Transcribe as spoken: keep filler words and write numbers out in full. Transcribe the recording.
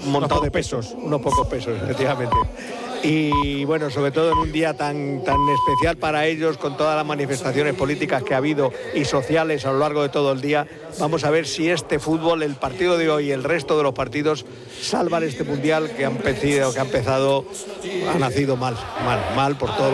montado de pesos. Unos pocos pesos, efectivamente. Y bueno, sobre todo en un día tan, tan especial para ellos, con todas las manifestaciones políticas que ha habido y sociales a lo largo de todo el día, vamos a ver si este fútbol, el partido de hoy y el resto de los partidos salvan este mundial que ha empezado, que ha empezado, ha nacido mal, mal, mal por todo.